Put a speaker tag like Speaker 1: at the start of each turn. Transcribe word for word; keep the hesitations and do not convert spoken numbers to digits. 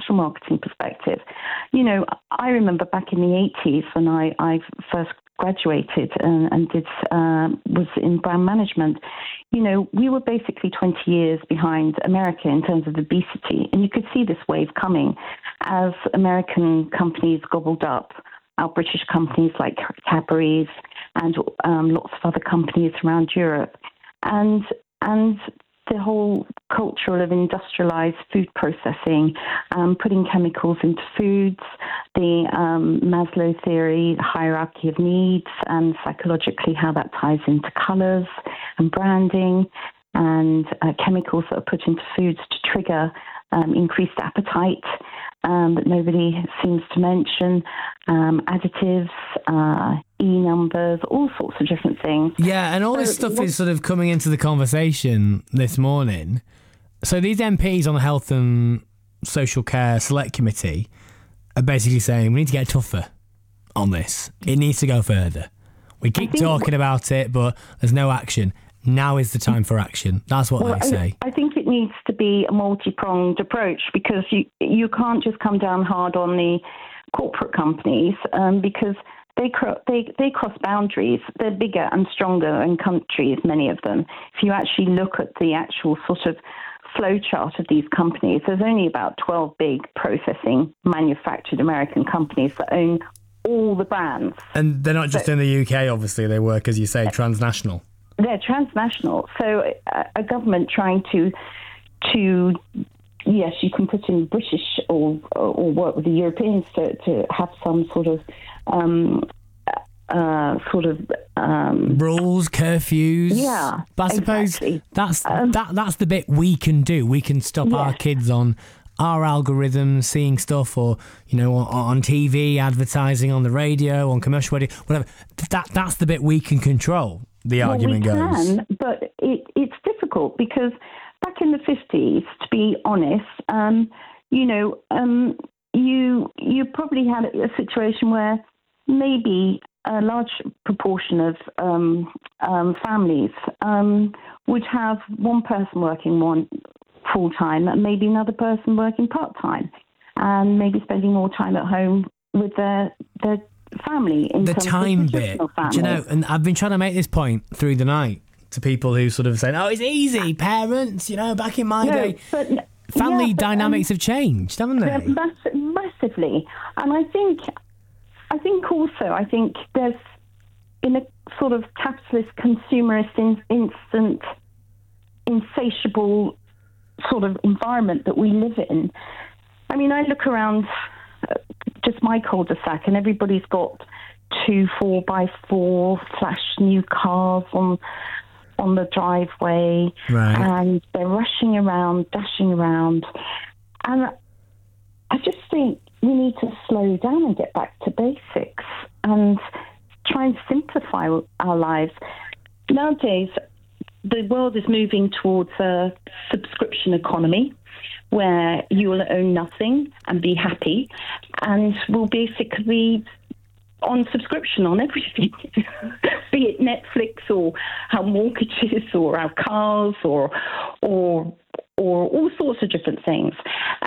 Speaker 1: social marketing perspective, you know, I remember back in the eighties when I, I first graduated and, and did um, was in brand management. You know, we were basically twenty years behind America in terms of obesity, and you could see this wave coming as American companies gobbled up our British companies like Cadbury's and um, lots of other companies around Europe, and and the whole culture of industrialized food processing, um, putting chemicals into foods, the um, Maslow theory, the hierarchy of needs, and psychologically how that ties into colors and branding, and uh, chemicals that are put into foods to trigger um, increased appetite um, that nobody seems to mention, um, additives, uh, E numbers, all sorts of different things.
Speaker 2: Yeah, and all so, this stuff is sort of coming into the conversation this morning. So these M Ps on the Health and Social Care Select Committee are basically saying we need to get tougher on this. It needs to go further. We keep talking about it, but there's no action. Now is the time for action. That's what
Speaker 1: well,
Speaker 2: they say.
Speaker 1: I, I think it needs to be a multi-pronged approach, because you you can't just come down hard on the corporate companies um, because they, cro- they they cross boundaries. They're bigger and stronger in countries, many of them. If you actually look at the actual sort of flow chart of these companies, there's only about twelve big processing manufactured American companies that own all the brands.
Speaker 2: And they're not just so, in the U K, obviously. They work, as you say, transnational.
Speaker 1: They're transnational. So a, a government trying to, to yes, you can put in British or or work with the Europeans to, to have some sort of um, uh, sort of um,
Speaker 2: rules, curfews.
Speaker 1: Yeah,
Speaker 2: but I suppose
Speaker 1: exactly.
Speaker 2: that's
Speaker 1: um,
Speaker 2: that that's the bit we can do. We can stop
Speaker 1: yes.
Speaker 2: our kids on our algorithms, seeing stuff, or you know, on, on T V, advertising on the radio, on commercial radio, whatever. That that's the bit we can control. The
Speaker 1: well,
Speaker 2: argument
Speaker 1: we
Speaker 2: goes.
Speaker 1: Can, but it, it's difficult because back in the fifties, to be honest, um, you know, um, you you probably had a situation where maybe a large proportion of um, um, families um, would have one person working one full time and maybe another person working part time, and maybe spending more time at home with their their family. In
Speaker 2: the
Speaker 1: terms
Speaker 2: time
Speaker 1: of
Speaker 2: bit,
Speaker 1: family.
Speaker 2: do you know? And I've been trying to make this point through the night to people who sort of saying, "Oh, it's easy, parents." You know, back in my
Speaker 1: no,
Speaker 2: day,
Speaker 1: but,
Speaker 2: family
Speaker 1: yeah, but,
Speaker 2: dynamics
Speaker 1: um,
Speaker 2: have changed, haven't they?
Speaker 1: Mass- massively, and I think, I think also, I think there's in a sort of capitalist, consumerist, in, instant, insatiable sort of environment that we live in. I mean, I look around uh, just my cul-de-sac, and everybody's got two four by four flash new cars on on the driveway,
Speaker 2: right.
Speaker 1: and they're rushing around, dashing around, and I just think we need to slow down and get back to basics and try and simplify our lives. Nowadays, the world is moving towards a subscription economy where you will own nothing and be happy, and will basically on subscription on everything, be it Netflix or our mortgages or our cars or or or all sorts of different things.